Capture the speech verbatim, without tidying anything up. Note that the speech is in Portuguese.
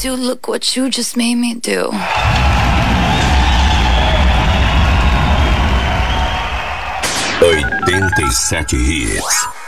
do, look what you just made me do. oitenta e sete Hits.